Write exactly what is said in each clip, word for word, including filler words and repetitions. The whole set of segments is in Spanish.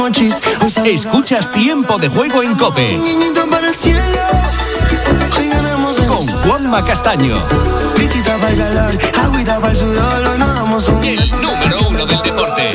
Escuchas Tiempo de Juego en COPE con Juanma Castaño, el número uno del deporte.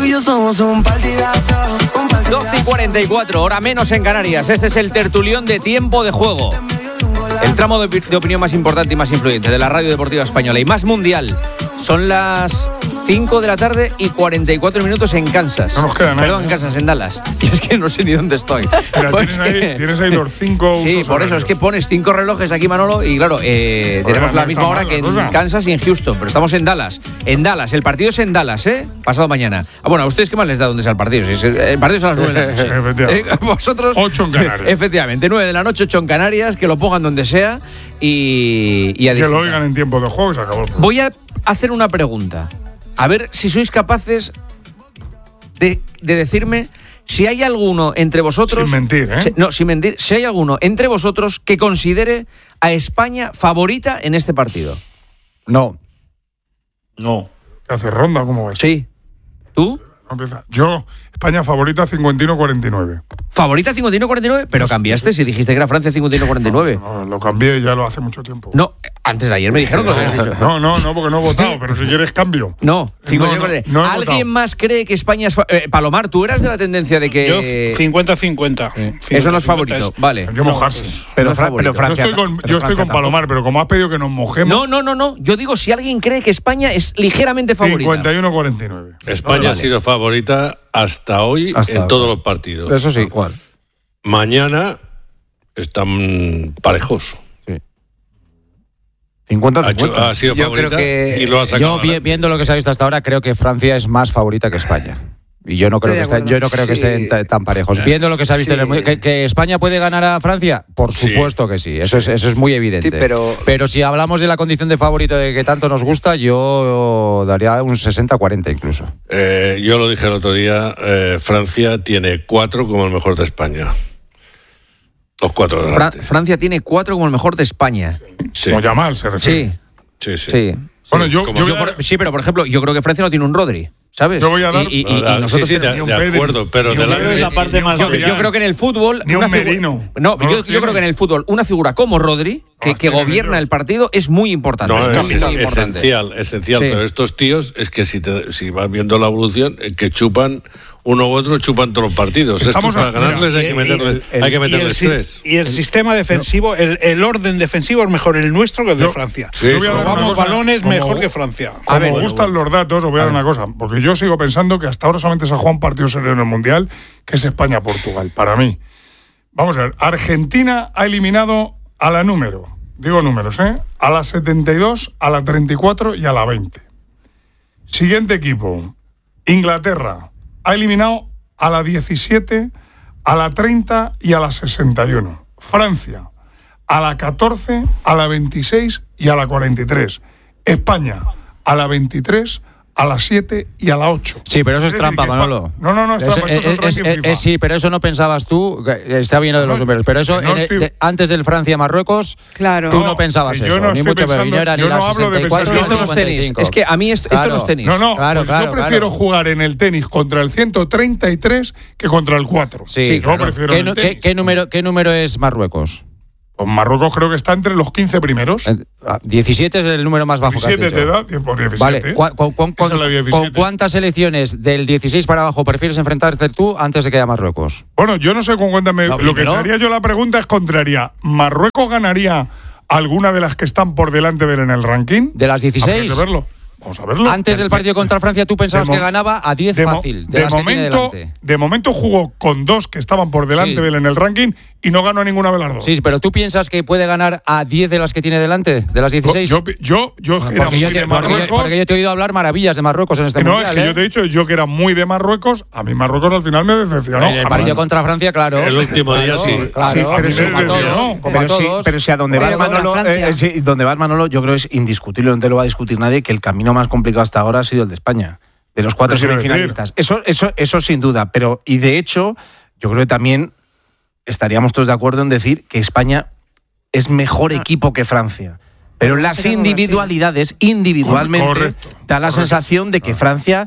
doce y cuarenta y cuatro, hora menos en Canarias. Este es el tertulión de Tiempo de Juego, el tramo de, de opinión más importante y más influyente de la radio deportiva española y más mundial. Son las cinco de la tarde y cuarenta y cuatro minutos en Kansas. No nos queda nada. Perdón, en Kansas, en Dallas. Y es que no sé ni dónde estoy. Mira, pues tienes, que... ahí, tienes ahí los cinco usos. Sí, por eso horarios. es que pones cinco relojes aquí, Manolo, y claro, eh, Pues tenemos no la misma está hora mal que la en cosa. Kansas y en Houston, pero estamos en Dallas. En Dallas, el partido es en Dallas, ¿eh? Pasado mañana. Ah, bueno, ¿a ustedes qué más les da dónde sea el partido? Si es- el partido es a las nueve de la noche. Efectivamente. Eh, Vosotros... Ocho en Canarias. Efectivamente, nueve de la noche, ocho en Canarias, que lo pongan donde sea y, y a Que lo disfrutar. oigan en tiempo de juego y se acabó el programa. Voy a hacer una pregunta. A ver si sois capaces de, de decirme si hay alguno entre vosotros... Sin mentir, ¿eh? Si- no, sin mentir. Si hay alguno entre vosotros que considere a España favorita en este partido. No. No. ¿Qué hace ronda? ¿Cómo va? Sí. ¿Tú? No empieza. Yo, España favorita cincuenta y uno cuarenta y nueve. ¿Favorita cincuenta y uno cuarenta y nueve? Pero cambiaste si dijiste que era Francia cincuenta y uno cuarenta y nueve. No, lo cambié ya lo hace mucho tiempo. No, antes de ayer me dijeron que lo habías dicho. No, no, no, porque no he votado, pero si quieres cambio. No, cincuenta y uno no, cuarenta y nueve. no he ¿Alguien votado. más cree que España es... fa- eh, Palomar, tú eras de la tendencia de que... Yo cincuenta cincuenta. Eso no es favorito, vale. Hay que mojarse. Pero, No es Fra- favorito. pero Francia. yo estoy con, pero yo estoy Francia con Palomar, pero como has pedido que nos mojemos, No, no, no, no. Yo digo si alguien cree que España es ligeramente favorita. cincuenta y uno cuarenta y nueve. España Vale. ha sido favorita hasta hoy Hasta en ahora. todos los partidos. Eso sí, igual. Mañana están parejos. cincuenta Ha, hecho- cincuenta. ha sido Yo creo favorita que- y lo ha sacado. Yo vi- adelante. viendo lo que se ha visto hasta ahora, creo que Francia es más favorita que España. Y yo no creo Estoy que de estén, yo no acuerdo. creo que Sí. estén ta- tan parejos. Viendo lo que se ha visto Sí. en el Mundial, ¿que, que España puede ganar a Francia, por Sí. supuesto que sí. Eso es eso es muy evidente. Sí, pero- pero si hablamos de la condición de favorito de que tanto nos gusta, yo daría un sesenta cuarenta incluso. Eh, yo lo dije el otro día, eh, Francia tiene cuatro como el mejor de España. Los cuatro de Fra- delante. Francia tiene cuatro como el mejor de España. Sí, Como Yamal se refiere. Sí, sí, sí. sí. Bueno, yo, Como yo, Yo voy a- por- sí, pero por ejemplo, yo creo que Francia no tiene un Rodri, ¿sabes? Yo voy a dar- Y, y- y- y Ah, nosotros sí, sí, de, tenemos- ni un de Pedri, acuerdo, pero ni un delante- Pedri, es la parte ni un más yo, Fabián, yo creo que en el fútbol ni un una figu- Merino. No, No yo, los yo tiene. creo que en el fútbol una figura como Rodri que, los que tienen gobierna ellos. el partido es muy importante. No, es es, muy importante. esencial, esencial. Sí. Pero estos tíos, es que si, te- si vas viendo la evolución, eh, que chupan uno u otro, chupan todos los partidos. Estamos Estos, para a- ganarles mira, hay que y- meterles, el- hay que Y el, meterles si- tres. y el sistema defensivo, el, el orden defensivo es mejor el nuestro que el de Yo- Francia. Sí, yo voy a dar una Robamos cosa, balones como- mejor que Francia. Como ver, me gustan los datos, os voy a dar una cosa. Porque yo sigo pensando que hasta ahora solamente se ha jugado un partido serio en el Mundial, que es España-Portugal, para mí. Vamos a ver, Argentina ha eliminado a la número, digo números, ¿eh? A la setenta y dos, a la treinta y cuatro y a la veinte. Siguiente equipo, Inglaterra, ha eliminado a la diecisiete, a la treinta y a la sesenta y uno. Francia, a la catorce, a la veintiséis y a la cuarenta y tres. España, a la veintitrés, a la siete y a la ocho. Sí, pero eso es, Es decir, trampa, que Manolo. pa- no, no, no, es trampa, esto es un es- ranking es- FIFA. es- sí, pero eso no pensabas tú, que está bien lo de los No, números, pero eso que no en- estoy- de- antes del Francia-Marruecos, Claro. tú no, No, pensabas que eso, yo no ni estoy mucho menos, pensando- ni era ni yo la no hablo de sesenta y cuatro Es que esto ni no es tenis. cincuenta y cinco. Es que a mí esto, esto Claro. no es tenis. No, no, Claro, pues claro, yo prefiero claro. jugar en el tenis contra el ciento treinta y tres que contra el cuatro. Sí, yo claro. prefiero ¿Qué, en el nu- tenis. qué- qué número, ¿Qué número es Marruecos? Pues Marruecos creo que está entre los quince primeros. Eh, ah, diecisiete es el número más bajo que diecisiete has te dicho. da, diez por diecisiete. Vale, ¿cu- con, con- Esa es la con- diecisiete. con cuántas selecciones del dieciséis para abajo prefieres enfrentarte tú antes de que haya Marruecos? Bueno, yo no sé con cuántas me... No, Lo que dímelo. te haría yo la pregunta es contraria. ¿Marruecos ganaría alguna de las que están por delante de él en el ranking? ¿De las dieciséis? Habría que verlo. Vamos a verlo. Antes del partido contra Francia tú pensabas De mo- que ganaba a diez de mo- fácil, de, de las que tiene momento, delante. de momento jugó con dos que estaban por delante Sí. de él en el ranking y no ganó a ninguna de las dos. Sí, pero tú piensas que puede ganar a diez de las que tiene delante, de las dieciséis. Yo, yo, yo era porque, muy yo te, de porque yo- Marruecos. porque yo te he oído hablar maravillas de Marruecos en este no, mundial. es que ¿eh? yo te he dicho yo que era muy de Marruecos. A mí Marruecos al final me decepcionó. En el A partido mí- contra Francia, claro. El último día Claro, sí. Claro, Sí, pero como sí, a pero todos, no, como a pero sí, todos. pero si a donde Pero vas, contra Manolo, Francia. eh, sí, donde vas, Manolo, yo creo que es indiscutible, no te lo va a discutir nadie, que el camino más complicado hasta ahora ha sido el de España, de los cuatro Pero quiero semifinalistas. Eso, eso, eso sin duda, pero y de hecho, yo creo que también estaríamos todos de acuerdo en decir que España es mejor equipo que Francia. Pero No las sé cómo individualidades, individualmente, Correcto, da la correcto. sensación de que Francia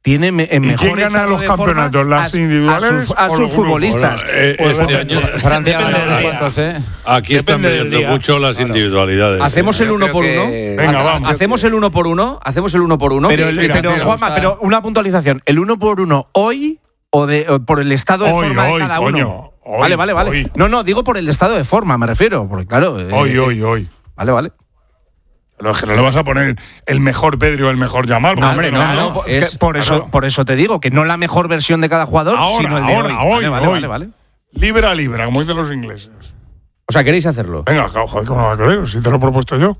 tiene me, en ¿Y mejor quién gana estado los de campeonatos? forma ¿Las a- individuales a sus, a o sus los grupos? futbolistas. Bueno, eh, Pues este depende- año- Francia Depende gana del unos día. cuantos, ¿eh? Aquí están Depende del midiendo día. mucho las individualidades. ¿Hacemos el Yo uno creo por que- uno? Venga, Ha- vamos. ¿Hacemos el uno por uno? ¿Hacemos el uno por uno? Pero, el- Tira, pero tira. Juanma, pero una puntualización. ¿El uno por uno hoy o, de, o por el estado de Hoy, forma hoy, de cada coño, uno? hoy, vale, vale, vale. hoy. No, no, digo por el estado de forma, me refiero. Porque claro. eh, Hoy, eh, hoy, hoy. Vale, vale. Pero es que no le vas a poner el mejor Pedri o el mejor Yamal. No, hombre, no, claro. no, por, es- que- por eso, claro. por eso te digo que no la mejor versión de cada jugador, Ahora, sino el de ahora, hoy. hoy, vale, vale, hoy. vale, vale. Libra a libra, como dicen los ingleses. O sea, ¿queréis hacerlo? Venga, joder, ¿cómo no va a querer? Si te lo he propuesto yo.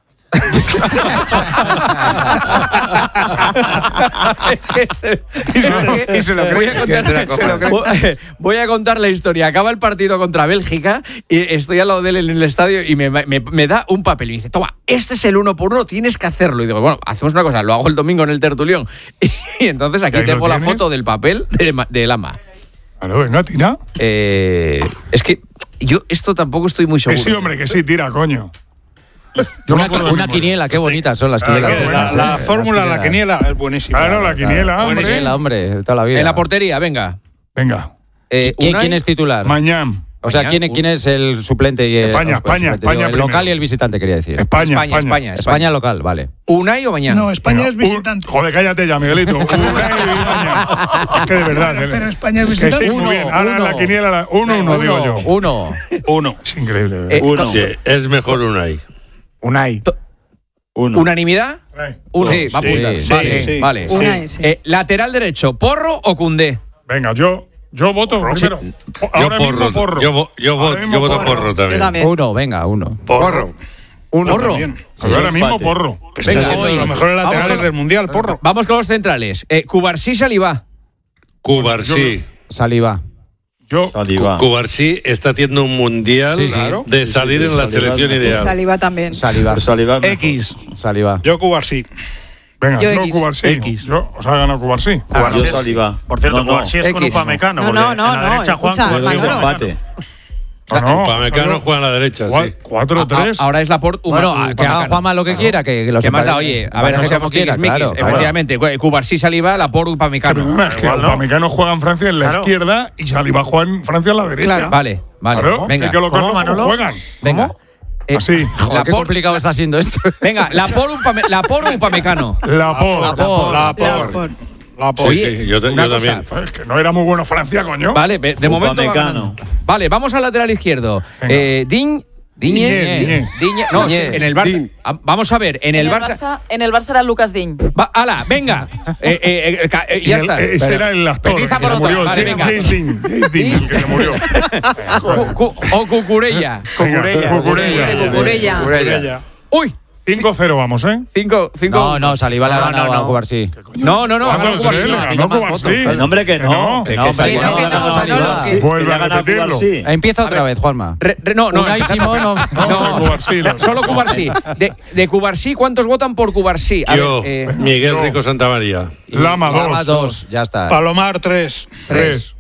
y se lo, y se lo voy, a contar, se lo cree. Voy a contar la historia. Acaba el partido contra Bélgica y estoy al lado de él en el estadio y me, me, me da un papel y me dice, toma, este es el uno por uno, tienes que hacerlo. Y digo, bueno, hacemos una cosa, lo hago el domingo en el tertulión. Y, entonces aquí ¿Y ahí lo tengo la tienes? foto del papel de, Ma- de Lama. Claro, venga, tira. Eh, es que yo esto tampoco estoy muy Que seguro. sí, hombre, que sí, tira, coño. Yo me Una, acuerdo de una memoria. quiniela, qué bonitas son las Claro, quinielas. que La, buenas, la eh, fórmula, las la quiniela es buenísima. Claro, la quiniela, La hombre. quiniela, hombre, de toda la vida. En la portería, venga. Venga, Eh, ¿Quién, Unai, quién es titular? mañana. O sea, Mañana, ¿quién, un- ¿quién es el suplente y el, España, el España, suplente? España El primero. local y el visitante, quería decir. España, España, España. España, España local, vale. ¿Unai o mañana? No, España Venga, es visitante. un- joder, cállate ya, Miguelito. Una y España. Es que de verdad. Pero- eh. pero España es Que sí, visitante. muy Uno, bien. Ahora uno. la quiniela, la- uno, uno, digo yo. Uno. Uno. Es increíble. de Eh, verdad. Uno. Sí, es mejor Unai. Unai. ¿Unanimidad? Trae. Uno. Sí, Va a sí, apuntar. sí, vale, sí. vale. Unai, sí. Eh, lateral derecho, ¿Porro o Cundé? Venga, yo, yo voto primero. Yo Ahora porro. mismo porro. Yo, vo- yo, Ahora vo- mismo yo voto porro. porro también. Yo también. Uno, venga, uno. Porro. Uno. Porro. También. Ahora mismo porro. Que está Venga, siendo hoy. de los mejores Vamos laterales con- del mundial, porro. Vamos con los centrales. Eh, Cubarsí, Salivá. Cubarsí. Saliva. Yo, Cubarsí está haciendo un mundial Sí, sí. de salir en la selección Y ideal. Saliba también. Saliva. X. Saliva. Yo Cubarsí. venga, Yo no X. Cubarsí. X. Yo, os ha ganado Cubarsí. Yo Saliba. Por cierto, Cubarsí es con X. Upamecano. No, porque no, no, en la no, derecha Juan, escucha, Cubarsí Manolo. empate. No, no, Upamecano salió juega a la derecha, sí. cua- cuatro tres. A- Ahora es la por. Bueno, que haga Juanma lo que quiera, que, que los ¿Qué más da? empate- Oye, a ver, no maneje seamos como quiera, tiquismiquis. claro, claro. Efectivamente, Cu- Cubarsí, Salivá, la por Sí, Upamecano. perdona, es que Igual no. Upamecano juega en Francia en la Claro. izquierda y Saliba juega en Francia en la derecha. Claro. Vale, vale. Claro, Venga, hay que colocarlo ¿Cómo, como Manolo? juegan. venga. Eh, Así. Joder, la qué por- complicado está siendo esto. Venga, la por, Upame- la por Upamecano. La por. La por. La por. por. La por. Sí, sí, yo, te- una yo cosa, también. Es que no era muy bueno Francia, coño. Vale, ve- de momento. va Upamecano. ganando. Vale, vamos al lateral izquierdo. Venga. Eh, Diñ. Diñe. Diñe, Di- Diñe. Diñe- No, Diñe. en el Barça. Din. Ah, Vamos a ver, en el, en, el Barça. Barça, en el Barça era Lucas Diñ. Va, ala, venga. Eh, eh, eh, ca- eh, Y ya el- está. Ese Pero- era el actor. Petiza que por se otra. murió. Vale, James- venga. James Dean. James Dean, el que se murió. Cu- cu- o Cucurella. Venga, Cucurella. Cucurella. Cucurella. Uy, cinco cero vamos, ¿eh? cinco, cinco. No, no, Saliva le ha No, ganado no, a no. Cubarsí. No, no, no. ¿Cuánto ganó le Cubarsí. le No, ganó no más Cubarsí? fotos. El hombre que no. Que Que, no, que Saliba que no, ha que ganado no, a Manolo, Saliba. que- Vuelve Que le a ha ganado repetirlo. Cubarsí. Empieza otra vez, Juanma. Re- re- no, no. Unai espera, Simón, no. No, de Cubarsí, no. Solo Cubarsí. De, de Cubarsí, ¿cuántos votan por Cubarsí? A Yo, ver, eh, Miguel yo. Rico Santamaría. Lama, dos. Lama dos, ya está. Palomar tres. Tres.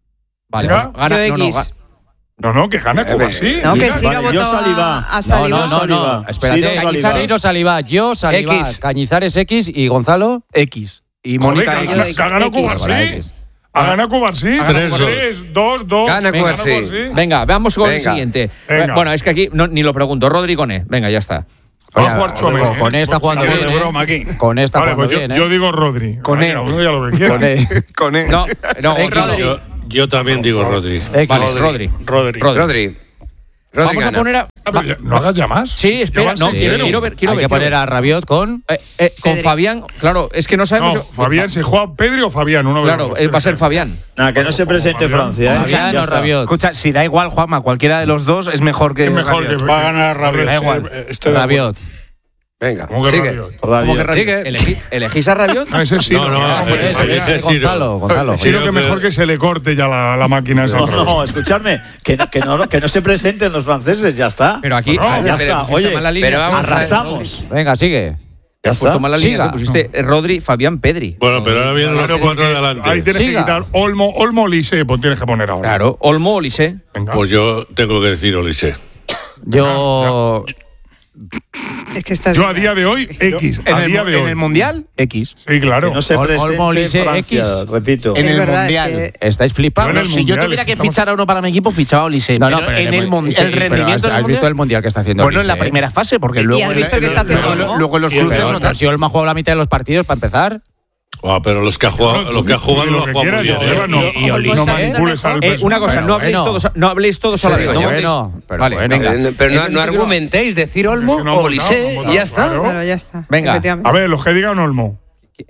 vale, venga. gana, Yo no, no, X. ga- No, no, que gana Cubarsí. No, que Mira. sí que ha Vale, yo votado Saliba. a, a No, Saliba. no, no, no. Saliba. Espérate. Ciro Saliba. Ciro Saliva, yo Saliva, X. Cañizares X y Gonzalo. X. Y Joder, Mónica que, X. que, que ha ganado X. Cubarsí. Para X. Ha ganado Cubarsí. Tres, dos. Tres, dos, dos. Gana Venga, Cubarsí. Venga, vamos con el Venga. siguiente. Venga. Bueno, es que aquí no, ni lo pregunto. Rodrigo Ne. Venga, ya está. Va a Oye, jugar Tchouaméni, con, con ¿eh? esta jugando Estamos bien. de ¿eh? broma aquí. Con esta Vale, jugando pues yo, bien. ¿eh? yo digo Rodri. Con Vale, E. cada uno ya lo que quiera. Con E. Con él. No, no, X. Rodri. Yo, yo también digo Rodri. X. Vale, Rodri. Rodri. Rodri. Rodri. Rodri Vamos a gana. poner a. Ah, pero ya- no hagas ya más. Sí, espera, Ya van no, seis quiero, cero. quiero ver. Quiero Hay ver, que quiero poner ver. a Rabiot con. Eh, eh, con Pedri. Fabián, claro, es que no No, sabemos. Fabián, si juega Pedri o Fabián, uno de los Claro, dos. eh, va a ser Fabián. Nada, que no se presente Francia, ¿eh? Fabián Ya o está. Rabiot. Escucha, si da igual, Juanma, cualquiera de los dos es mejor que. Es mejor que. Va a ganar Rabiot. Da igual. Sí, estoy de acuerdo. Rabiot. Venga, ¿Cómo que sigue. Rabiot? ¿Cómo que Rabiot. Rabiot? Elegí- ¿Elegís a Rabiot? No, ese sí. No, no, no, ese- ese- ese- ese es Ciro. Gonzalo, Gonzalo. Sí, lo que Yo mejor creo- que se le corte ya la, la máquina esa. No, otra vez. no, escuchadme, que, no- que, no, que no se presenten los franceses, ya está. Pero aquí. Bueno, ah, ya pero está. pusiste Oye, mal la línea. pero vamos a- arrasamos. Venga, sigue. Ya Has puesto está. mal la línea. Siga. Te pusiste eh, Rodri, Fabián, Pedri. Bueno, pero ahora vienen los cuatro de adelante. Ahí tienes Siga. que quitar Olmo, Olmo Lise, pues tienes que poner ahora. Claro, Olmo, Olise. Venga. Pues yo tengo que decir Olise. Yo. Es que estás Yo a día de hoy, X. En A el, día de en hoy. el Mundial, X. Sí, claro. Que no se Ol- presente Olmo, Olise, Francia, X. repito. En Es el verdad, Mundial. es que- ¿Estáis flipados? Yo en el Si yo Mundial, tuviera que estamos- fichar a uno para mi equipo, fichaba a Olise. No, no, pero, pero en el, mun- ¿y- el pero rendimiento has, del has visto Mundial- el mundial que está haciendo Bueno, en la Olise, ¿eh? primera fase, porque ¿Y luego. has en visto la- que está haciendo luego- Olmo? luego en los Y el cruces. peor, no Pero tanto. si Olmo ha jugado la mitad de los partidos para empezar. Ah, pero los que ha jugado, los que ha jugado lo lo ha que jugado muy quieras, bien. Joseba, no, Y- y no Olise, manipules al Eh, personaje. una cosa, Pero no habléis, bueno. todos, no habléis todos a la Sí, vez. pero No montéis- bueno, pero vale, bueno. venga. Eh, Pero no, Eso no sí que argumentéis, decir Olmo Es que no o han Olise, votado, no han y votado, ya está. claro. Claro, ya está. Venga. Efectivamente. A ver, los que digan Olmo.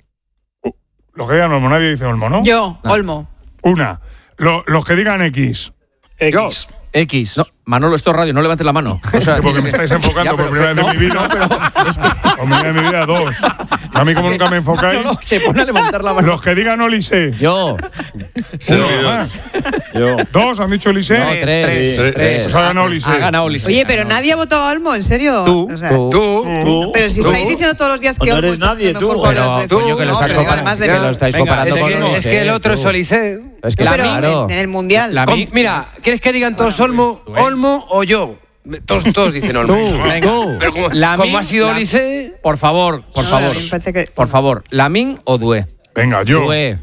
Los que digan Olmo, nadie dice Olmo, ¿no? Yo, Olmo. Una. Lo- los que digan X. X. X. No, Manolo, esto es radio, no levantes la mano. O sea, Porque me estáis enfocando Ya, pero- por primera vez no, en mi vida. Por primera vez en mi vida, dos. A mí, como nunca me enfocáis. no, no, se pone a levantar la mano. Los que digan Olise. Yo. Uno más. Yo. Dos han dicho Olise. No, tres. tres. tres. Pues ha ganado Olise. Ha ganado Olise. Oye, pero nadie ha votado a Olmo, ¿en serio? Tú, O sea, Tú. Tú. Pero si tú. estáis diciendo todos los días que No Olmo eres está nadie, haciendo tú. fútbol Pero, las veces. coño, que lo No, estás pero comparando, además de que que- lo estáis Venga, comparando es con que- Olise. Es que el otro es tú. Olise. Es que No, pero claro. en, en el Mundial. La- Con- Mira, ¿quieres que digan todos Olmo, Olmo o yo? Todos, todos dicen Olmo. Tú, Venga. tú. Pero como, Lamin, como ha sido la- Olise, Por favor, por No, favor. a mí me parece que- Por favor, Lamin o Doué. Venga, yo. Tú, eh.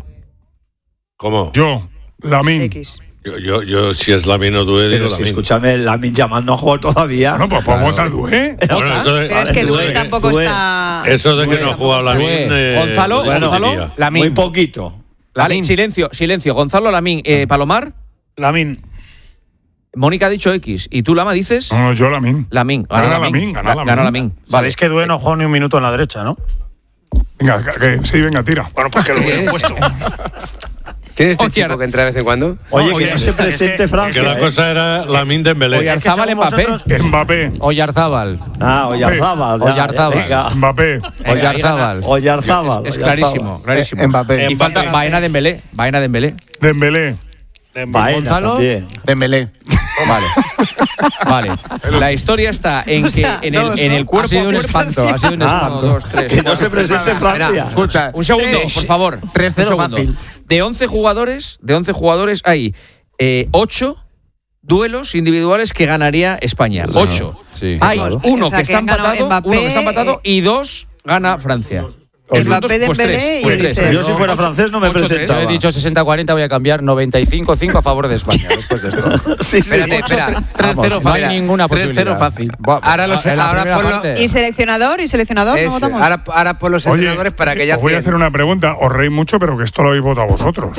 ¿Cómo? Yo. Lamin. X. Yo, yo, yo, si es Lamin o Doué, digo Pero si, Lamin. escúchame, Lamin Yamal no ha jugado todavía. Bueno, pues pues vota Dué. Bueno, eso de- Pero es que eso Doué de- tampoco Doué. está. Eso de que Doué no ha tampoco jugado está. Lamin. Doué. eh, Gonzalo, pues no Gonzalo. diría. Lamin. Muy poquito. Vale, silencio, silencio. Gonzalo Lamin, eh, Palomar, Lamin. Mónica ha dicho X. ¿Y tú, Lama, dices? No, no, yo Lamin. Lamin. Gana Lamin, gana Ga- Lamin. Gana Lamin. Vale. Sabéis que Due no jugó ni un minuto en la derecha, ¿no? Venga, que, que- sí, venga, tira. Bueno, pues que lo hubiera puesto. ¿quién es este Hostia, chico que entra de vez en cuando? Oye, Oye, que no se es que- presente Que Francia. la ¿eh? cosa era Lamin Dembélé. Oyarzabal, según Mbappé. vosotros- Mbappé. Oyarzábal. Ah, Oyarzábal. ya, Oyarzábal. venga. Mbappé. Oyarzábal. Oyarzábal. Es Oyarzábal. clarísimo, clarísimo. Eh, Mbappé. Y falta Baena Dembélé. Baena Dembélé. Dembélé. Baena Gonzalo. también. Dembélé. Vale. Vale. La historia está en O sea, que en el, dos, en ¿no? el cuerpo Ha sido a un cuerpo- espanto, ha sido un Ah, espanto. Uno, dos, tres, Que no cuatro. se presente Francia. Escucha, Un segundo, tres. por favor. tres cero Un segundo. fácil. De once jugadores, de once jugadores hay eh, ocho duelos individuales que ganaría España. Ocho. Sí. Hay Claro. uno O sea, que que está han ganado empatado, Mbappé, uno que está empatado eh, y dos gana Francia. Pues Mbappé, juntos, pues Dembélé tres, y pues Olise. tres. Yo si fuera francés no me Ocho, tres. Yo presentaba. he dicho sesenta cuarenta, voy a cambiar noventa y cinco cinco a favor de España después de esto. Sí, sí. Espérate, espera. tres cero No hay fácil. ninguna tres cero posibilidad. fácil. Buah, Ahora los- en la ahora primera ponlo- parte. ¿Y seleccionador? ¿Y seleccionador? Ese. ¿No votamos? Ahora, ahora por los Oye, entrenadores para que ya os voy a cien. hacer una pregunta. Os reís mucho, pero que esto lo habéis votado vosotros.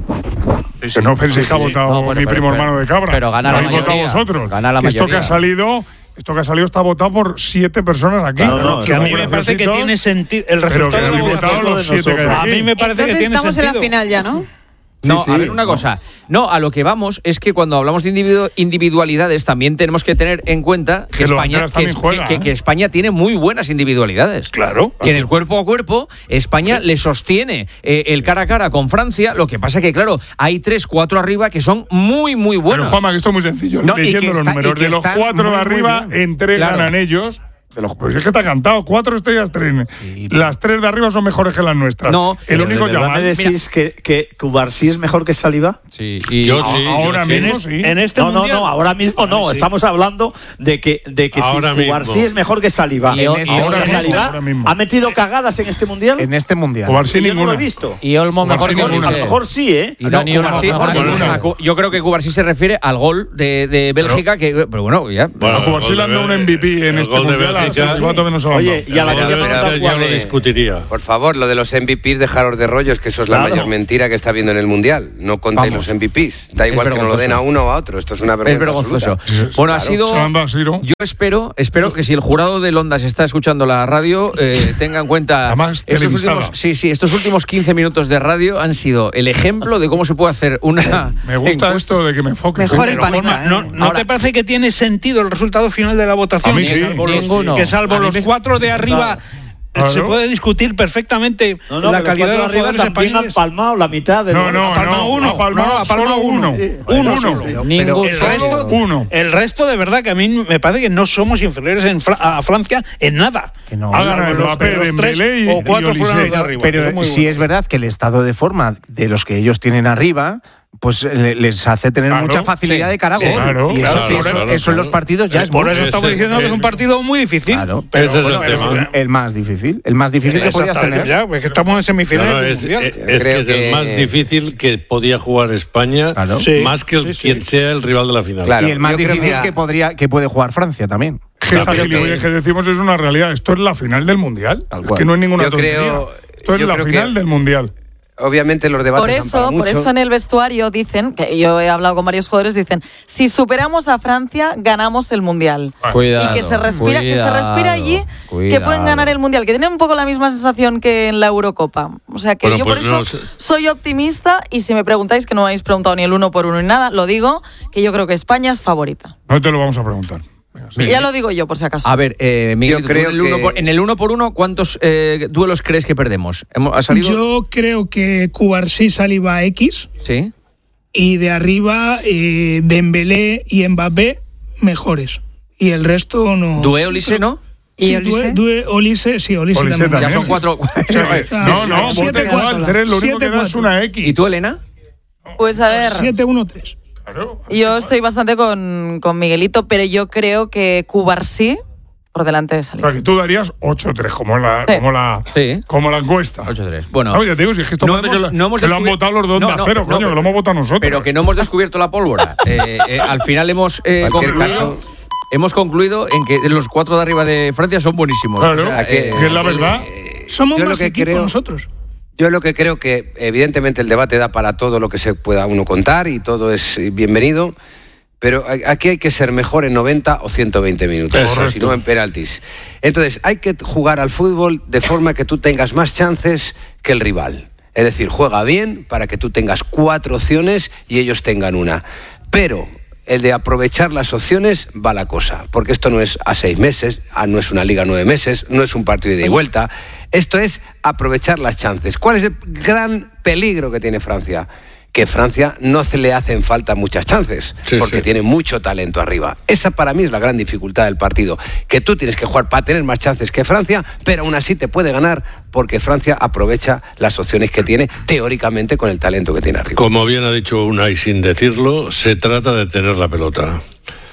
Que no penséis que ha votado No, bueno, mi pero- primo pero- hermano de Cabra. pero gana Lo la habéis votado mayoría. vosotros. Gana la Que esto que mayoría. ha salido, esto que ha salido está votado por siete personas aquí. No, no, Que a Somos mí me parece que graciositos, tiene sentido. El pero que resultado de la habéis votación votado lo los de siete que hay nosotros. A mí aquí. me parece que Entonces tiene estamos sentido. en la final ya, ¿no? No, Sí, a sí. ver una cosa. No, a lo que vamos es que cuando hablamos de individu- individualidades también tenemos que tener en cuenta que, Que los España, atletas que, también juegan, que- ¿eh? que España tiene muy buenas individualidades. Claro. Que en el cuerpo a cuerpo España le sostiene eh, el cara a cara con Francia. Lo que pasa que, claro, hay tres, cuatro arriba que son muy, muy Pero buenos. Juanma, que esto es muy sencillo. No, y Leyendo que los está- y números que de los están cuatro muy, de muy arriba, bien. en tres Claro. ganan ellos. De los, pues es que está cantado. Cuatro estrellas, tres. Las tres de arriba son mejores que las nuestras. No, el Pero único ¿de verdad Yamal. me decís que, que Cubarsí es mejor que Saliba? Sí, y Yo sí. ahora yo sí. mismo En, sí. es- en este No, no, mundial. no, ahora mismo no. Sí. Estamos hablando de que, de que Ahora si mismo. Cubarsí es mejor que Saliba. Y en este- ahora ahora mismo, Saliba ahora mismo. ha metido cagadas en este mundial. En este mundial. Cubarsí Yo no lo ninguna. he visto. y Olmo mejor Cubarsí que ninguna. A Olise. lo mejor sí, ¿eh? Y Dani Olmo Cubarsí- mejor que Cubarsí- Olise. Cu- yo creo que Cubarsí se refiere al gol de, de Bélgica, que, pero bueno, ya. Bueno, A Cubarsí el le han dado gol de un M V P en el este gol de mundial. A Bélgica- Silva todavía no se lo han Oye, dado. y a la El que gol de no Bélgica tan ya lo cuadre. discutiría. Por favor, lo de los M V Ps, dejaros de rollos, que eso es la Claro. mayor mentira que está habiendo en el Mundial. No contéis Vamos. los M V Ps. Da igual que nos lo vergonzoso. den a uno o a otro. Esto es una vergüenza Es vergonzoso. absoluta. Bueno, ha Claro. sido. Se lo han dado a Siro. Yo espero, espero que si el jurado del Ondas está escuchando la radio, eh, tenga en cuenta. Además, estos televisada. últimos, sí, sí, estos últimos quince minutos de radio han sido el ejemplo de cómo se puede hacer una. Me gusta encuesta. esto de que me enfoques. Mejor el Pero, panita, Juanma, ¿eh? ¿no, ¿no Ahora- te parece que tiene sentido el resultado final de la votación? A mí que sí. salvo los, Ninguno. que salvo A mí los me- cuatro de arriba Claro. se puede discutir perfectamente No, no, la que calidad de los cuatro arriba jugadores también han españoles. palmado la mitad de No, los- no, Ha palmado no. uno. Ha palmado No, no, ha palmado solo uno. uno. Uno Uno. solo. Ningún el solo. resto, Uno. el resto de verdad que a mí me parece que no somos inferiores en Fra- a Francia en nada. Que no. Ha Salvo ganado los- Mbappé, los tres Dembélé y- o cuatro y fueron los de Olise. arriba. Pero Eso es muy sí bueno. es verdad que el estado de forma de los que ellos tienen arriba pues le- les hace tener Claro, mucha facilidad sí, de cara a sí, gol. claro, y eso, claro, eso- claro, eso en claro. los partidos ya Eh, es por mucho. eso estamos Ese- diciendo que es un partido muy difícil. Claro. Pero, Ese es bueno, el es- tema. El más difícil, el más difícil que podías Exactamente, tener. ya, pues que estamos en No, semifinales no, del es, Mundial. es- es Creo que es que- el más difícil que podía jugar España, Claro. Sí, más que el- sí, sí. quien sea el rival de la final. Claro. Y el más yo creo difícil que- que, podría, que puede jugar Francia también. Que esta Claro, gilipollez que- que decimos es una realidad. Esto es la final del Mundial. Tal Es cual. que no es ninguna Yo tontería. creo- Esto es yo la creo final que- del Mundial. Obviamente los debates Por dan para eso, por mucho. eso en el vestuario dicen, que yo he hablado con varios jugadores, dicen, si superamos a Francia, ganamos el Mundial. Cuidado, y que se respira, que se respira cuidado, allí, que cuidado. pueden ganar el Mundial, que tienen un poco la misma sensación que en la Eurocopa. O sea que Bueno, yo pues por eso no sé. soy optimista y si me preguntáis, que no me habéis preguntado ni el uno por uno ni nada, lo digo, que yo creo que España es favorita. No te lo vamos a preguntar. Venga, sí. Ya lo digo yo, por si acaso. A ver, eh, Miguel, Yo creo en el, uno que- por, en el uno por uno, ¿cuántos eh, duelos crees que perdemos? ¿Hemos, ¿Ha salido? Yo creo que Cubarsí, Saliba, X. Sí. Y de arriba, eh, Dembélé y Mbappé, mejores. Y el resto no. Due Olise, ¿no? ¿Y Sí, Olise? Due, Due, Olise, sí, Olise, Olise también. también. Ya son sí. cuatro. O sea, que- Ah, no, no, siete, voten cuatro. igual. Tres, lo único Siete, que da es cuatro. una X. ¿Y tú, Elena? Pues a ver, siete uno tres. Claro. yo estoy bastante con, con Miguelito, pero yo creo que Cubarsí por delante de O Saliba. sea, que tú darías ocho tres, como la, Sí. como la, Sí. como la encuesta. ocho tres. Bueno. No, ya te digo, si es que esto No parece hemos- que, lo- no hemos que lo han descubri- votado los dos No, de no, acero, no, coño, pero- que lo hemos votado nosotros. Pero que no hemos descubierto la pólvora. Eh, eh, al final hemos eh, Cualquier concluido, caso- hemos concluido en que los cuatro de arriba de Francia son buenísimos. Claro, O sea, que, eh, que es la verdad. Somos Yo lo más que equipo creo- nosotros. Yo lo que creo que evidentemente el debate da para todo lo que se pueda uno contar y todo es bienvenido, pero a- aquí hay que ser mejor en noventa o ciento veinte minutos, Correcto. o si no en penaltis. Entonces, hay que jugar al fútbol de forma que tú tengas más chances que el rival. Es decir, juega bien para que tú tengas cuatro opciones y ellos tengan una. Pero el de aprovechar las opciones va la cosa, porque esto no es a seis meses, ah, no es una liga a nueve meses, no es un partido de ida y vuelta. Esto es aprovechar las chances. ¿Cuál es el gran peligro que tiene Francia? Que Francia no se le hacen falta muchas chances, Sí, porque sí. tiene mucho talento arriba. Esa para mí es la gran dificultad del partido, que tú tienes que jugar para tener más chances que Francia, pero aún así te puede ganar porque Francia aprovecha las opciones que tiene teóricamente con el talento que tiene arriba. Como bien ha dicho Unai sin decirlo, se trata de tener la pelota.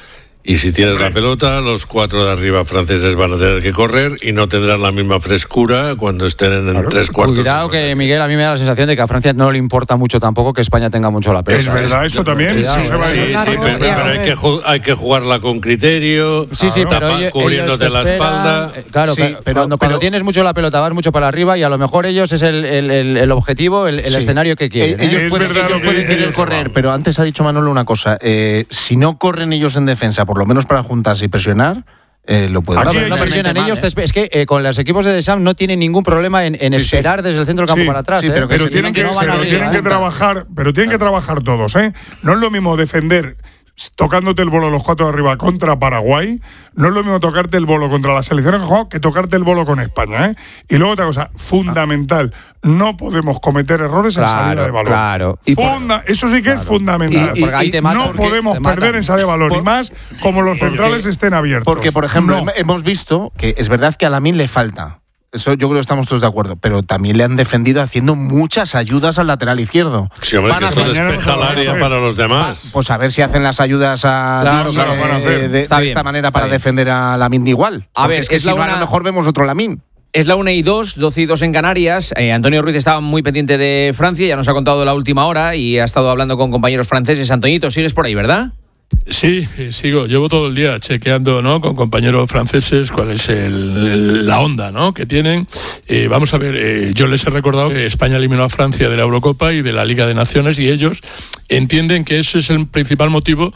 Y si tienes la pelota, los cuatro de arriba franceses van a tener que correr y no tendrán la misma frescura cuando estén en Claro. tres cuartos. Cuidado de que, cancha. Miguel, a mí me da la sensación de que a Francia no le importa mucho tampoco que España tenga mucho la pelota. Es verdad, eso también. Cuidado, sí se va a Sí, ir. sí, Largo, pero, ya, pero hay, que ju- hay que jugarla con criterio, Sí, sí, pero tapa- ellos- cubriéndote ellos te la esperan, espalda. eh, Claro, Sí, pero, pero- cuando, cuando pero- tienes mucho la pelota vas mucho para arriba y a lo mejor ellos es el, el- el- el objetivo, el, el Sí. escenario que quieren. Eh, ¿eh? ellos Es pueden, verdad ellos lo que pueden dice querer Joseba. correr, pero antes ha dicho Manolo una cosa. eh, si no corren ellos en defensa, por lo menos para juntarse y presionar, eh, lo pueden Aquí hacer. hay no que- presionan mal, ellos. ¿eh? te espe- Es que eh, con los equipos de Deschamps no tienen ningún problema en, en Sí, sí. esperar desde el centro del campo Sí, para atrás. sí, ¿eh? pero que Pero se tienen que, no van pero a tienen que arriba, ¿eh? trabajar, pero tienen que trabajar todos, ¿eh? No es lo mismo defender tocándote el bolo los cuatro de arriba contra Paraguay, no es lo mismo tocarte el bolo contra la selección que juega que tocarte el bolo con España, ¿eh? Y luego otra cosa fundamental, no podemos cometer errores en Claro, salida de balón. claro. Y por- Funda- eso sí que es fundamental. Y- y- Porque ahí te matan, no porque podemos te matan. perder en salida de balón, y Por- más como los centrales estén abiertos. Porque, por ejemplo, No. hem- hemos visto que es verdad que a Lamine le falta. Eso yo creo que estamos todos de acuerdo. Pero también le han defendido haciendo muchas ayudas al lateral izquierdo. Sí, hombre, Van que a eso hacer- despeja el área eso es. para los demás. Pues a ver si hacen las ayudas a Claro, de- claro, van a hacer. de, de Está bien, esta manera está para bien. defender a Lamine igual. A Porque ver, es que es si la no, a una- lo mejor vemos otro Lamine. Es la una y dos, doce y dos en Canarias. Eh, Antonio Ruiz estaba muy pendiente de Francia, ya nos ha contado la última hora y ha estado hablando con compañeros franceses. Antoñito, sigues por ahí, ¿verdad? Sí, eh, sigo. Llevo todo el día chequeando, ¿no? Con compañeros franceses cuál es el, el- la onda, ¿no? Que tienen. Eh, vamos a ver. eh, yo les he recordado que España eliminó a Francia de la Eurocopa y de la Liga de Naciones y ellos entienden que ese es el principal motivo.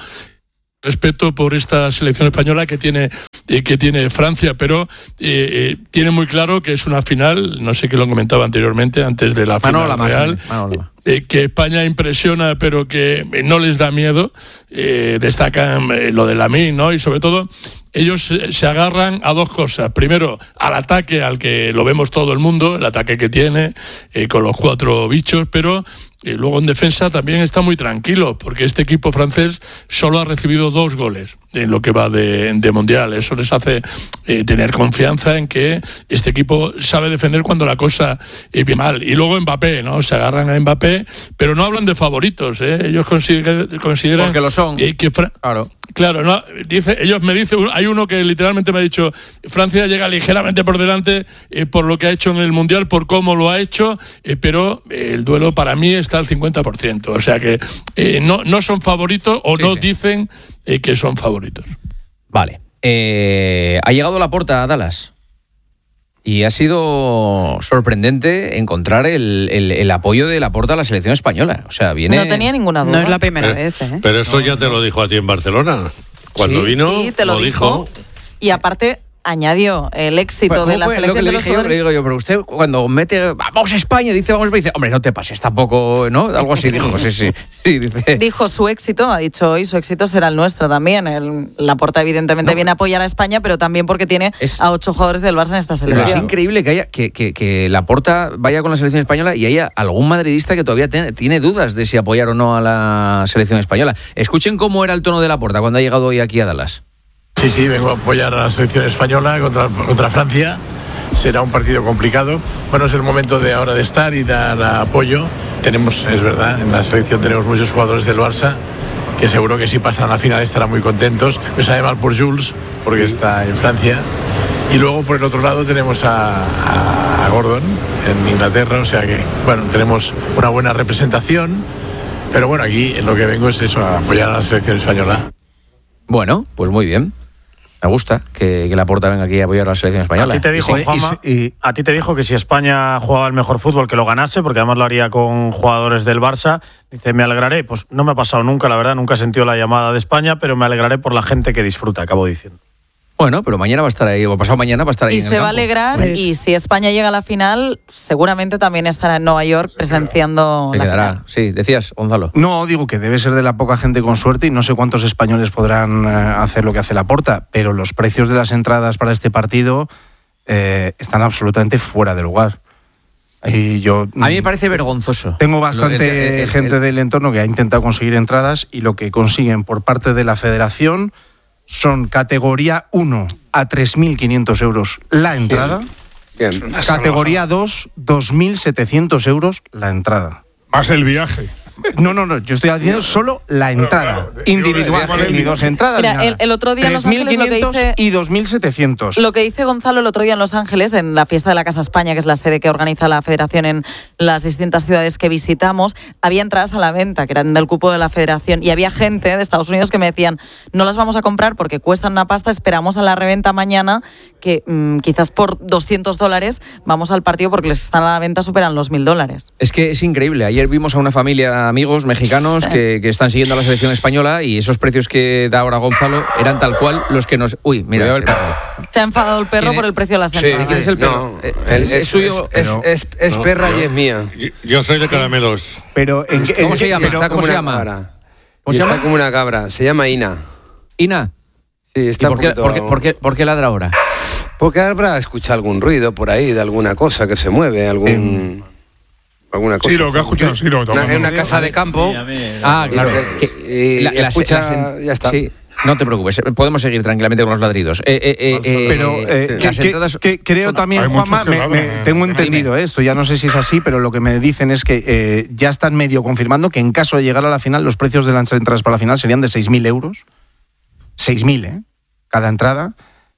Respeto por esta selección española que tiene eh, que tiene Francia, pero eh, eh, tiene muy claro que es una final. No sé qué lo comentaba anteriormente antes de la Manola, final real. más, Manola. Eh, que España impresiona, pero que eh, no les da miedo. Eh, destacan eh, lo de Lamine, ¿no? Y sobre todo, ellos eh, se agarran a dos cosas. Primero, al ataque, al que lo vemos todo el mundo, el ataque que tiene, eh, con los cuatro bichos, pero eh, luego en defensa también está muy tranquilo, porque este equipo francés solo ha recibido dos goles en lo que va de, de Mundial. Eso les hace eh, tener confianza en que este equipo sabe defender cuando la cosa eh, viene mal. Y luego Mbappé, ¿no? Se agarran a Mbappé, pero no hablan de favoritos, ¿eh? Ellos consideran, consideran porque lo son. Eh, que Fra- claro. Claro, no, dice, ellos me dicen, hay uno que literalmente me ha dicho, Francia llega ligeramente por delante eh, por lo que ha hecho en el Mundial, por cómo lo ha hecho, eh, pero eh, el duelo para mí está al cincuenta por ciento. O sea que eh, no, no son favoritos o sí, no sí. dicen eh, que son favoritos. Vale. Eh, ha llegado Laporta a Dallas. Y ha sido sorprendente encontrar el, el, el apoyo de Laporta a la selección española. O sea, viene... No tenía ninguna duda. No es la primera pero, vez, ¿eh? Pero eso no, ya te lo dijo a ti en Barcelona. Cuando sí, vino, sí, te lo, lo dijo. dijo. Y aparte añadió el éxito de la fue? selección Lo que de le los dije yo, le digo yo, pero usted cuando mete vamos a España, dice vamos a España, dice, hombre, no te pases tampoco, ¿no? Algo así dijo, sí, sí. sí dice. Dijo su éxito, ha dicho hoy, su éxito será el nuestro también. El, Laporta evidentemente no, viene a apoyar a España, pero también porque tiene es, a ocho jugadores del Barça en esta selección. Es increíble que haya que, que, que Laporta vaya con la selección española y haya algún madridista que todavía tiene, tiene dudas de si apoyar o no a la selección española. Escuchen cómo era el tono de Laporta cuando ha llegado hoy aquí a Dallas. Sí, sí, vengo a apoyar a la selección española contra, contra Francia. Será un partido complicado. Bueno, es el momento de ahora de estar y dar apoyo. Tenemos, es verdad, en la selección tenemos muchos jugadores del Barça que seguro que si pasan a la final estarán muy contentos. Me sabe mal por Jules, porque está en Francia. Y luego por el otro lado tenemos a, a Gordon en Inglaterra, o sea que, bueno, tenemos una buena representación. Pero bueno, aquí lo que vengo es eso, a apoyar a la selección española. Bueno, pues muy bien. Me gusta que, que Laporta venga aquí a apoyar a la selección española. A ti te dijo, sí, Juanma, y, y, a ti te dijo que si España jugaba el mejor fútbol que lo ganase, porque además lo haría con jugadores del Barça. Dice, me alegraré. Pues no me ha pasado nunca, la verdad, nunca he sentido la llamada de España, pero me alegraré por la gente que disfruta, acabo diciendo. Bueno, pero mañana va a estar ahí, o pasado mañana va a estar ahí. Y en se el va a campo. alegrar, pues, y si España llega a la final, seguramente también estará en Nueva York presenciando se la quedará. final. Sí, decías, Gonzalo. No, digo que debe ser de la poca gente con suerte y no sé cuántos españoles podrán eh, hacer lo que hace Laporta, pero los precios de las entradas para este partido eh, están absolutamente fuera de lugar. Y yo, a mí me parece vergonzoso. Tengo bastante el, el, el, gente el, del entorno que ha intentado conseguir entradas y lo que consiguen por parte de la federación son categoría uno a tres mil quinientos euros la entrada, Bien. Bien. Categoría dos, dos mil setecientos euros la entrada. Más el viaje. No, no, no, yo estoy haciendo solo la entrada, claro, individual, ni dos entradas. Mira, ni el, el otro día en Los Ángeles lo que dice, y dos mil setecientos. Lo que dice Gonzalo el otro día en Los Ángeles, en la fiesta de la Casa España, que es la sede que organiza la Federación en las distintas ciudades que visitamos, había entradas a la venta, que eran del cupo de la Federación, y había gente de Estados Unidos que me decían, no las vamos a comprar porque cuestan una pasta, esperamos a la reventa mañana, que mmm, quizás por doscientos dólares vamos al partido porque les están a la venta, superan los mil dólares. Es que es increíble. Ayer vimos a una familia, amigos mexicanos, que, que están siguiendo a la selección española, y esos precios que da ahora Gonzalo eran tal cual los que nos... Uy, mira, el perro. Se ha enfadado el perro por el precio de las entradas. Sí, ¿quién es el perro? No, es, es, suyo, es, es, es, es no, perra no. y es mía. Yo, yo soy de caramelos. Pero ¿en qué, ¿Cómo se llama? Está ¿Cómo como se una llama? cabra. ¿Cómo se está llama? como una cabra. Se llama Ina. ¿Ina? Sí, está ¿Y por, qué, punto... por, qué, por, qué, ¿Por qué ladra ahora? Porque habrá escuchado algún ruido por ahí de alguna cosa que se mueve, algún... Eh, alguna cosa. Sí, lo que ha escuchado, sí, lo Una, en una casa de campo. Ah, claro. Y, y la, la, escucha, la, ya está. Sí. No te preocupes, podemos seguir tranquilamente con los ladridos. Eh, eh, eh, eh, pero eh, las que, entradas que, que creo son, también, Juanma, me, me, tengo entendido esto, ya no sé si es así, pero lo que me dicen es que eh, ya están medio confirmando que en caso de llegar a la final, los precios de las entradas para la final serían de seis mil euros. seis mil, ¿eh? Cada entrada.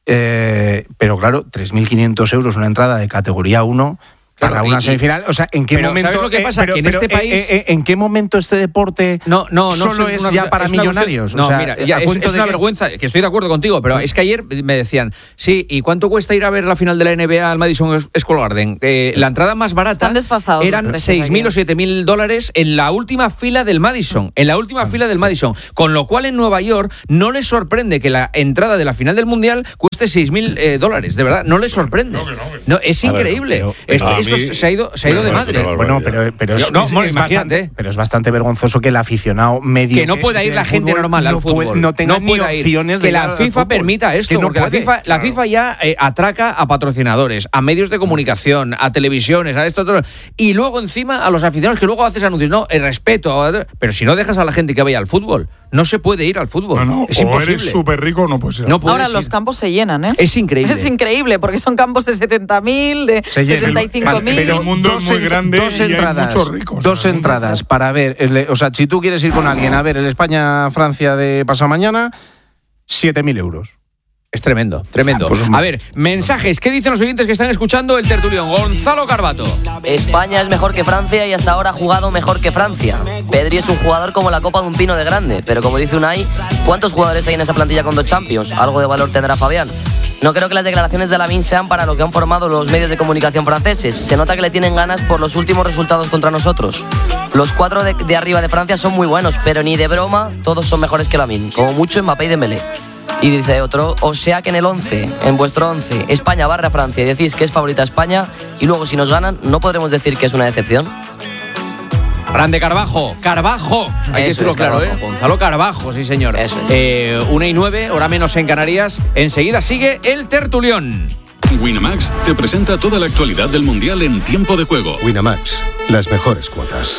Eh, pero claro, tres mil quinientos euros una entrada de categoría uno... Para claro, una y, semifinal, o sea, ¿en qué pero momento? ¿sabes lo que pasa? Eh, pero, que en pero, este país, eh, eh, ¿en qué momento este deporte no, no, no solo es ya para es millonarios? Cuestión, no, o sea, mira, ya, es, es una que... vergüenza, que estoy de acuerdo contigo, pero es que ayer me decían, sí, ¿y cuánto cuesta ir a ver la final de la N B A al Madison Square Garden? Eh, la entrada más barata eran seis mil o siete mil dólares en la última fila del Madison, en la última fila del Madison, con lo cual en Nueva York no les sorprende que la entrada de la final del Mundial cueste seis mil eh, dólares, de verdad, no les sorprende. No, no, no, es increíble. Ver, pero, pero, esto, esto se ha ido se ha ido de madre. Bueno, pero, pero, es, no, es, es bastante, pero es bastante vergonzoso que el aficionado medio... Que no pueda ir la gente normal al fútbol. Puede, no tenga no ni opciones ir. de Que la FIFA permita esto, no porque puede, la, FIFA, claro. la FIFA ya eh, atraca a patrocinadores, a medios de comunicación, a televisiones, a esto, todo. Y luego encima a los aficionados que luego haces anuncios. No, el respeto. Pero si no dejas a la gente que vaya al fútbol... no se puede ir al fútbol. No, no, es o imposible. eres súper rico o no puedes ir. No puedes Ahora ir. los campos se llenan, ¿eh? Es increíble. Es increíble, porque son campos de setenta mil, de setenta y cinco mil. Pero el mundo es muy en- grande dos y hay entradas, muchos ricos. Dos entradas para ver, el- o sea, si tú quieres ir con alguien a ver el España-Francia de pasado mañana, siete mil euros. Es tremendo, tremendo. Pues, a ver, mensajes. ¿Qué dicen los oyentes que están escuchando el tertulión? Gonzalo Carbato. España es mejor que Francia y hasta ahora ha jugado mejor que Francia. Pedri es un jugador como la copa de un pino de grande, pero como dice Unai, ¿cuántos jugadores hay en esa plantilla con dos Champions? Algo de valor tendrá Fabián. No creo que las declaraciones de Lamine sean para lo que han formado los medios de comunicación franceses. Se nota que le tienen ganas por los últimos resultados contra nosotros. Los cuatro de, de arriba de Francia son muy buenos, pero ni de broma todos son mejores que Lamine. Como mucho Mbappé y Dembélé. Y dice otro, o sea que en el once, en vuestro once, España barra Francia y decís que es favorita España y luego si nos ganan no podremos decir que es una decepción. Grande Carbajo, Carbajo. Hay que Eso decirlo es, claro, ¿eh? Carbajo. Gonzalo Carbajo, sí señor. Eso es. Eh, una y nueve, hora menos en Canarias. Enseguida sigue el tertulión. Winamax te presenta toda la actualidad del Mundial en tiempo de juego. Winamax, las mejores cuotas.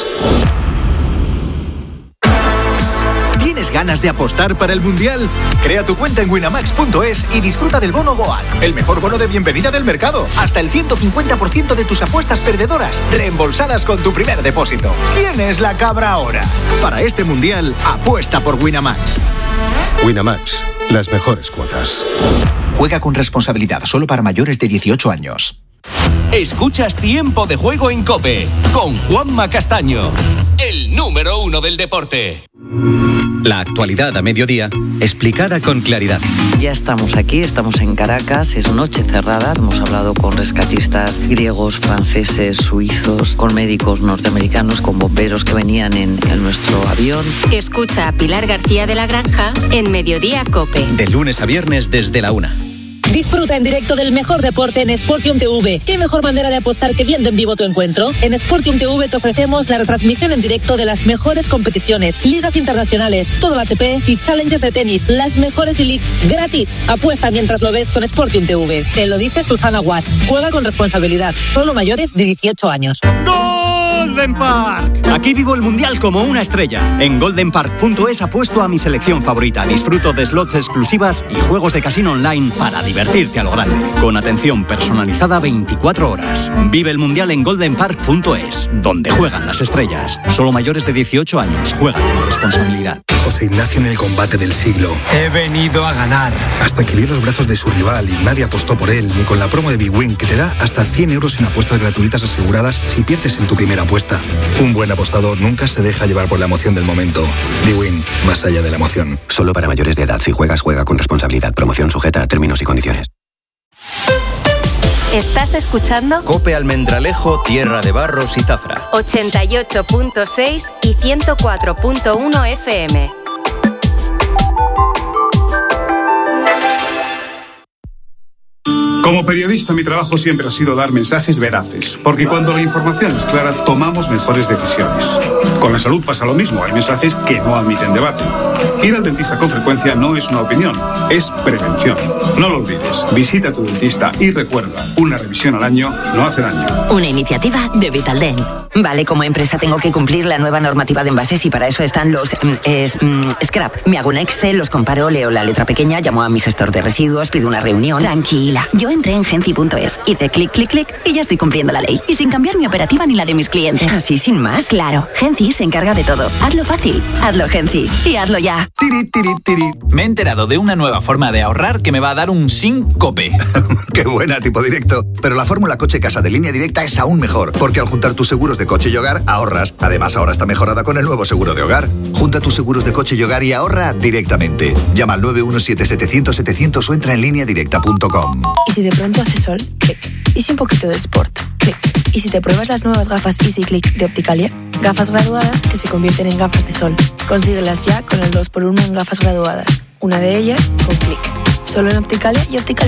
¿Tienes ganas de apostar para el Mundial? Crea tu cuenta en winamax punto es y disfruta del bono Goal, el mejor bono de bienvenida del mercado. Hasta el ciento cincuenta por ciento de tus apuestas perdedoras reembolsadas con tu primer depósito. ¿Quién es la cabra ahora? Para este Mundial, apuesta por Winamax. Winamax, las mejores cuotas. Juega con responsabilidad, solo para mayores de dieciocho años. Escuchas Tiempo de Juego en COPE con Juanma Castaño, el número uno del deporte. La actualidad a mediodía, explicada con claridad. Ya estamos aquí, estamos en Caracas, es noche cerrada, hemos hablado con rescatistas griegos, franceses, suizos, con médicos norteamericanos, con bomberos que venían en, en nuestro avión. Escucha a Pilar García de la Granja en Mediodía COPE. De lunes a viernes desde la una. Disfruta en directo del mejor deporte en Sportium T V. ¿Qué mejor manera de apostar que viendo en vivo tu encuentro? En Sportium T V te ofrecemos la retransmisión en directo de las mejores competiciones, ligas internacionales, todo el A T P y challenges de tenis, las mejores leagues gratis. Apuesta mientras lo ves con Sportium T V. Te lo dice Susana Guas. Juega con responsabilidad. Solo mayores de dieciocho años. Golden Park. Aquí vivo el Mundial como una estrella. En golden park punto es apuesto a mi selección favorita. Disfruto de slots exclusivas y juegos de casino online para divertirte a lo grande. Con atención personalizada veinticuatro horas. Vive el Mundial en golden park punto es, donde juegan las estrellas. Solo mayores de dieciocho años. Juegan con responsabilidad. José Ignacio en el combate del siglo. He venido a ganar. Hasta que vio los brazos de su rival y nadie apostó por él, ni con la promo de Big Win, que te da hasta cien euros en apuestas gratuitas aseguradas si pierdes en tu primera apuesta. Un buen apostador nunca se deja llevar por la emoción del momento. Big Win, más allá de la emoción. Solo para mayores de edad. Si juegas, juega con responsabilidad. Promoción sujeta a términos y condiciones. ¿Estás escuchando? Cope Almendralejo, Tierra de Barros y Zafra. ochenta y ocho punto seis y ciento cuatro punto uno F M. Como periodista, mi trabajo siempre ha sido dar mensajes veraces, porque cuando la información es clara, tomamos mejores decisiones. Con la salud pasa lo mismo, hay mensajes que no admiten debate. Ir al dentista con frecuencia no es una opinión, es prevención. No lo olvides, visita a tu dentista y recuerda, una revisión al año no hace daño. Una iniciativa de Vitaldent. Vale, como empresa tengo que cumplir la nueva normativa de envases y para eso están los mm, es, mm, scrap. Me hago un Excel, los comparo, leo la letra pequeña, llamo a mi gestor de residuos, pido una reunión. Tranquila, yo entré en genci punto es, hice clic, clic, clic y ya estoy cumpliendo la ley. Y sin cambiar mi operativa ni la de mis clientes. Así sin más. Claro, Genci se encarga de todo. Hazlo fácil, hazlo Genci y hazlo ya. Tiri, tiri, tiri. Me he enterado de una nueva forma de ahorrar que me va a dar un sin cope. Qué buena, tipo directo. Pero la fórmula coche casa de Línea Directa es aún mejor, porque al juntar tus seguros de coche y hogar, ahorras. Además, ahora está mejorada con el nuevo seguro de hogar. Junta tus seguros de coche y hogar y ahorra directamente. Llama al nueve uno siete setecientos setecientos o entra en línea directa punto com. Y si de pronto hace sol, clic. Y si un poquito de sport, clic. Y si te pruebas las nuevas gafas Easy Click de Opticalia, gafas graduadas que se convierten en gafas de sol. Consíguelas ya con el dos por uno en gafas graduadas. Una de ellas con clic. Solo en Opticalia y Opticalia.